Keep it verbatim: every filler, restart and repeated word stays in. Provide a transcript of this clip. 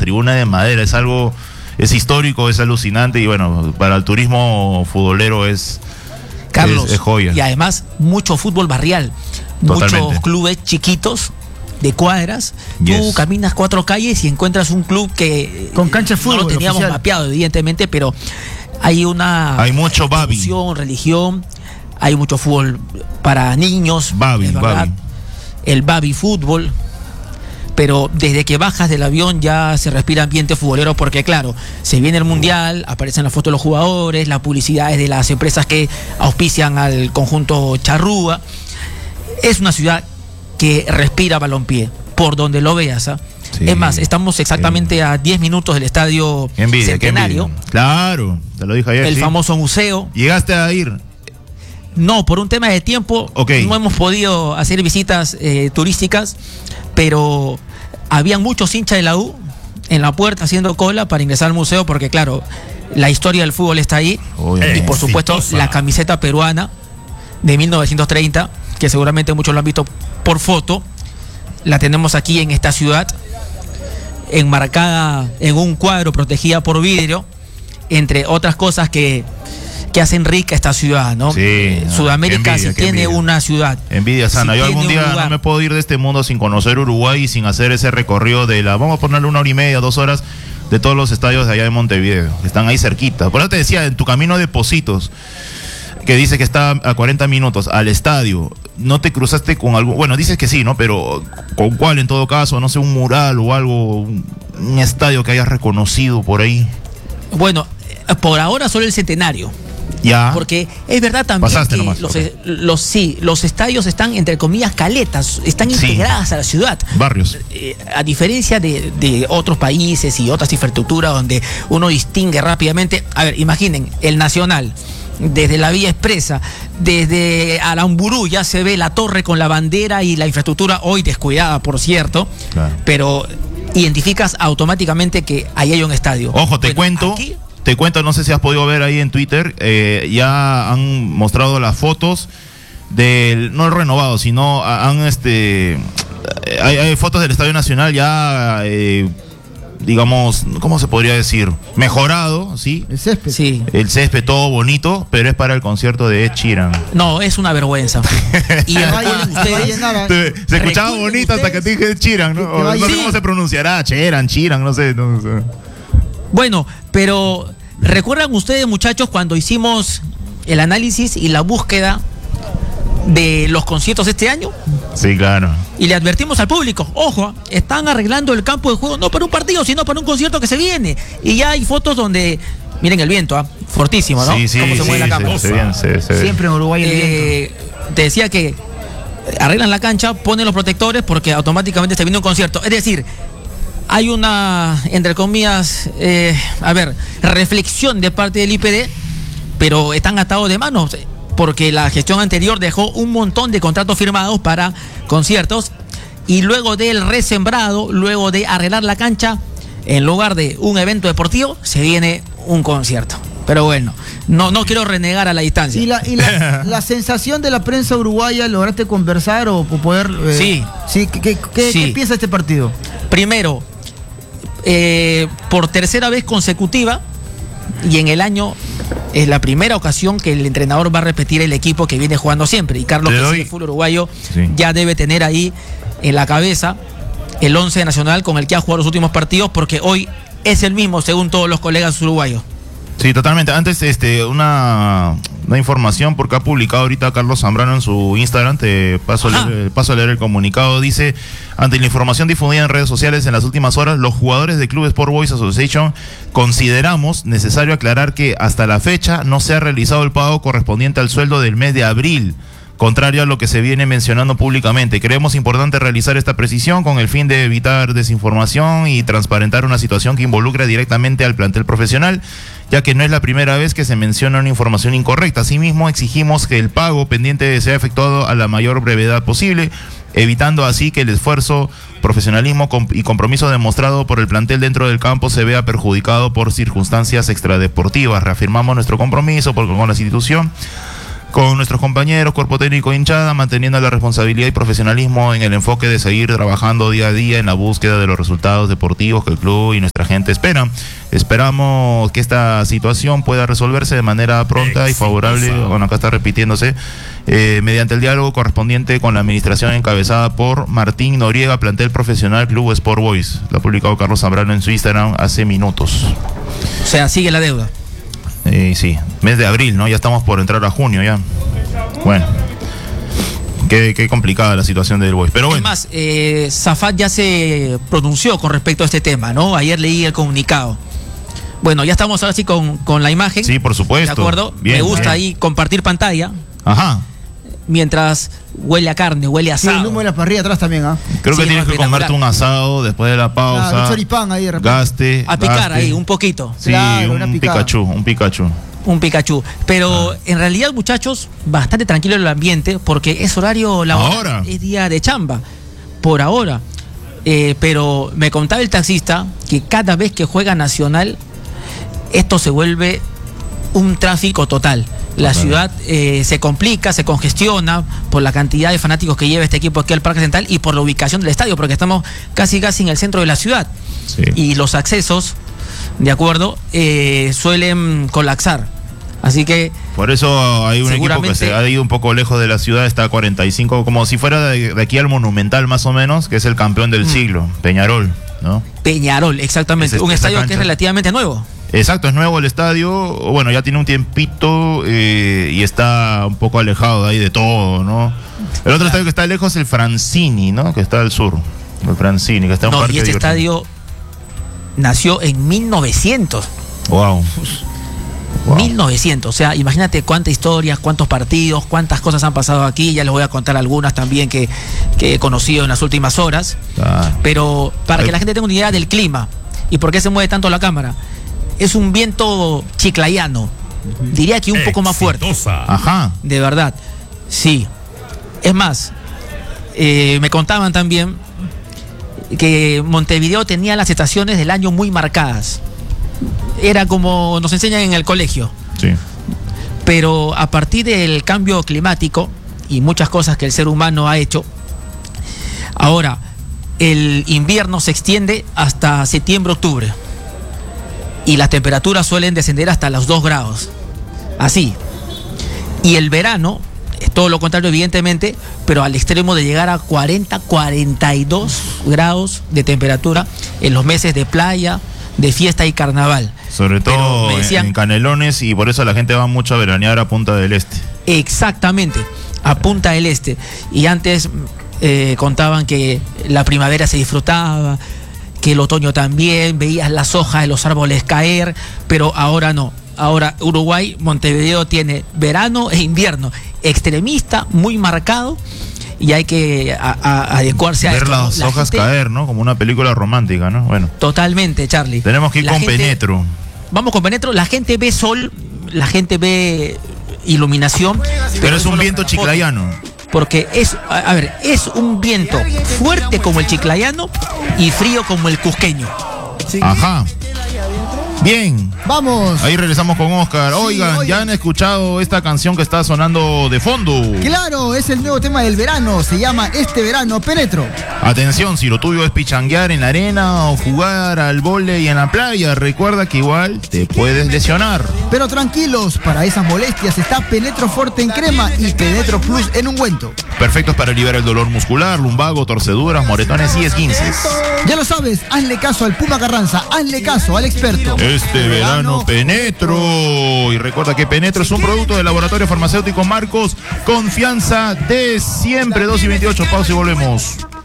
tribuna de madera, es algo, es histórico, es alucinante y bueno, para el turismo futbolero es, Carlos, es, es joya. Y además mucho fútbol barrial, Totalmente. Muchos clubes chiquitos de cuadras. Yes. Tú caminas cuatro calles y encuentras un club que con cancha de fútbol, no lo teníamos oficial. mapeado, evidentemente, pero hay una hay mucho babi, religión, religión, hay mucho fútbol para niños, babi, es verdad, babi. el babi fútbol. Pero desde que bajas del avión ya se respira ambiente futbolero porque claro, se viene el mundial, aparecen las fotos de los jugadores, las publicidades de las empresas que auspician al conjunto charrúa. Es una ciudad que respira balompié, por donde lo veas, ¿eh? Sí, es más, estamos exactamente qué... a diez minutos del estadio qué envidia, Centenario. Qué envidia. Claro, te lo dije ayer. El sí. famoso museo. ¿Llegaste a ir? No, por un tema de tiempo, okay. no hemos podido hacer visitas eh, turísticas, pero habían muchos hinchas de la U en la puerta haciendo cola para ingresar al museo porque claro, la historia del fútbol está ahí. Obviamente. Y por supuesto sí, la camiseta peruana de mil novecientos treinta, que seguramente muchos lo han visto por foto, la tenemos aquí en esta ciudad, enmarcada en un cuadro, protegida por vidrio, entre otras cosas que que hacen rica esta ciudad, ¿no? Sí, Sudamérica envidia, sí tiene envidia. una ciudad. Envidia sana. Sí, yo algún día no me puedo ir de este mundo sin conocer Uruguay y sin hacer ese recorrido de la, vamos a ponerle una hora y media, dos horas, de todos los estadios de allá de Montevideo. Están ahí cerquita. Por eso te decía, en tu camino de Pocitos, que dice que está a cuarenta minutos al estadio, ¿no te cruzaste con algún, bueno, dices que sí, ¿no? Pero ¿con cuál en todo caso? No sé, un mural o algo, un, un estadio que hayas reconocido por ahí. Bueno, por ahora solo el Centenario. Ya. Porque es verdad también Pasaste que nomás, los, okay. los, sí, los estadios están, entre comillas, caletas, están sí. integradas a la ciudad. Barrios. Eh, a diferencia de, de otros países y otras infraestructuras donde uno distingue rápidamente. A ver, imaginen, el Nacional, desde la Vía Expresa, desde Aramburú ya se ve la torre con la bandera y la infraestructura hoy descuidada, por cierto, claro. Pero identificas automáticamente que ahí hay un estadio. Ojo, te bueno, cuento... Aquí, Te cuento, no sé si has podido ver ahí en Twitter, eh, ya han mostrado las fotos del, no el renovado, sino han, este, hay, hay fotos del Estadio Nacional ya, eh, digamos, ¿cómo se podría decir? Mejorado, ¿sí? El césped. Sí. El césped todo bonito, pero es para el concierto de Ed Sheeran. No, es una vergüenza. Y ustedes, te, se escuchaba bonito hasta que te dije Ed Sheeran, ¿no? O, no sé cómo se pronunciará, Sheeran, Sheeran, no sé, no sé. Bueno, pero ¿recuerdan ustedes, muchachos, cuando hicimos el análisis y la búsqueda de los conciertos este año? Sí, claro. Y le advertimos al público, ojo, están arreglando el campo de juego no para un partido, sino para un concierto que se viene. Y ya hay fotos donde, miren el viento, ¿ah? Fortísimo, ¿no? Sí, sí, cómo se sí, mueve la cámara. Se, se bien, se, se Siempre en Uruguay el eh, viento. Te decía que arreglan la cancha, ponen los protectores porque automáticamente se viene un concierto. Es decir, hay una, entre comillas, eh, a ver, reflexión de parte del I P D, pero están atados de manos, porque la gestión anterior dejó un montón de contratos firmados para conciertos y luego del resembrado, luego de arreglar la cancha, en lugar de un evento deportivo, se viene un concierto. Pero bueno, no, no quiero renegar a la distancia. ¿Y la, y la, la sensación de la prensa uruguaya, lograste conversar o poder...? Eh, sí. ¿Sí? ¿Qué, qué, qué, sí. ¿Qué piensa este partido? Primero, eh, por tercera vez consecutiva, y en el año es la primera ocasión que el entrenador va a repetir el equipo que viene jugando siempre. Y Carlos, que es el fútbol uruguayo, sí. ya debe tener ahí en la cabeza el once nacional con el que ha jugado los últimos partidos, porque hoy es el mismo según todos los colegas uruguayos. Sí, totalmente. Antes, este, una, una información, porque ha publicado ahorita Carlos Zambrano en su Instagram, te paso a, leer, paso a leer el comunicado. Dice, ante la información difundida en redes sociales en las últimas horas, los jugadores de Club Sport Boys Association consideramos necesario aclarar que hasta la fecha no se ha realizado el pago correspondiente al sueldo del mes de abril, contrario a lo que se viene mencionando públicamente. Creemos importante realizar esta precisión con el fin de evitar desinformación y transparentar una situación que involucra directamente al plantel profesional, ya que no es la primera vez que se menciona una información incorrecta. Asimismo, exigimos que el pago pendiente sea efectuado a la mayor brevedad posible, evitando así que el esfuerzo, profesionalismo y compromiso demostrado por el plantel dentro del campo se vea perjudicado por circunstancias extradeportivas. Reafirmamos nuestro compromiso con la institución con nuestros compañeros, cuerpo técnico, hinchada, manteniendo la responsabilidad y profesionalismo en el enfoque de seguir trabajando día a día en la búsqueda de los resultados deportivos que el club y nuestra gente esperan. Esperamos que esta situación pueda resolverse de manera pronta y favorable, bueno, acá está repitiéndose, eh, mediante el diálogo correspondiente con la administración encabezada por Martín Noriega, plantel profesional Club Sport Boys. Lo ha publicado Carlos Zambrano en su Instagram hace minutos. O sea, sigue la deuda. Eh, sí, mes de abril, ¿no? Ya estamos por entrar a junio ya. Bueno, qué, qué complicada la situación del Boys. Pero bueno. Además, eh, Zafat ya se pronunció con respecto a este tema, ¿no? Ayer leí el comunicado. Bueno, ya estamos ahora sí con, con la imagen. Sí, por supuesto. ¿De acuerdo? Bien, me gusta bien. ahí compartir pantalla. Ajá. Mientras huele a carne, huele a Sí, asado. el humo de la parrilla atrás también, ¿ah? Creo Sí, que tienes no, que comerte espectacular. un asado después de la pausa. Claro, un choripán ahí de repente. Gaste. A picar gaste. ahí, un poquito. Sí, Claro, una un picada. Pikachu, un Pikachu. Un Pikachu. Pero Ah. en realidad, muchachos, bastante tranquilo el ambiente porque es horario laboral. Ahora. Es día de chamba. Por ahora. Eh, pero me contaba el taxista que cada vez que juega Nacional, esto se vuelve un tráfico total. La Total. ciudad eh, se complica, se congestiona por la cantidad de fanáticos que lleva este equipo aquí al Parque Central y por la ubicación del estadio, porque estamos casi casi en el centro de la ciudad. Sí. Y los accesos, de acuerdo, eh, suelen colapsar. Así que Por eso hay un equipo que Seguramente- se ha ido un poco lejos de la ciudad, está a cuarenta y cinco, como si fuera de, de aquí al Monumental más o menos, que es el campeón del Mm. siglo, Peñarol, ¿no? Peñarol, exactamente, Ese- un esa estadio que cancha. es relativamente nuevo. Exacto, es nuevo el estadio, bueno, ya tiene un tiempito eh, y está un poco alejado de ahí de todo, ¿no? El otro estadio que está lejos es el Francini, ¿no? Que está al sur, el Francini, que está en un No, parque y este de diversión. estadio nació en mil novecientos. Wow. Wow. mil novecientos, o sea, imagínate cuánta historia, cuántos partidos, cuántas cosas han pasado aquí. Ya les voy a contar algunas también que, que he conocido en las últimas horas. Ah, Pero para Ay. que la gente tenga una idea del clima y por qué se mueve tanto la cámara, es un viento chiclayano, diría que un poco más fuerte, Ajá. de verdad. Sí. Es más, eh, me contaban también que Montevideo tenía las estaciones del año muy marcadas. Era como nos enseñan en el colegio. Sí. Pero a partir del cambio climático y muchas cosas que el ser humano ha hecho, ahora el invierno se extiende hasta septiembre-octubre y las temperaturas suelen descender hasta los dos grados. Así. Y el verano es todo lo contrario, evidentemente, pero al extremo de llegar a cuarenta, cuarenta y dos grados de temperatura en los meses de playa, de fiesta y carnaval. Sobre Pero todo me en- decían- en Canelones, y por eso la gente va mucho a veranear a Punta del Este. Exactamente, a Punta del Este. Y antes eh, contaban que la primavera se disfrutaba, que el otoño también, veías las hojas de los árboles caer, pero ahora no. Ahora Uruguay, Montevideo tiene verano e invierno, extremista, muy marcado, y hay que a- a- adecuarse a Ver esto, ¿no? las La hojas gente- caer, ¿no? Como una película romántica, ¿no? Bueno, Totalmente, Charlie. tenemos que ir La con gente- Penetro. Vamos con Penetro, la gente ve sol, la gente ve iluminación. Pero es un solo viento para la foto. chiclayano. Porque es, a, a ver, es un viento fuerte como el chiclayano y frío como el cusqueño. Ajá. Bien. Vamos. Ahí regresamos con Oscar. Oigan, oye. ¿ya han escuchado esta canción que está sonando de fondo? Claro, es el nuevo tema del verano. Se llama Este Verano Penetro. Atención, si lo tuyo es pichanguear en la arena o jugar al vóley en la playa, recuerda que igual te puedes lesionar. Pero tranquilos, para esas molestias está Penetro Forte en crema y Penetro Plus en ungüento. Perfectos para aliviar el dolor muscular, lumbago, torceduras, moretones y esguinces. Ya lo sabes, hazle caso al Puma Carranza, hazle caso al experto. Este verano Penetro. Y recuerda que Penetro es un producto del laboratorio farmacéutico Marcos. Confianza de siempre. dos y veintiocho. Pausa y volvemos.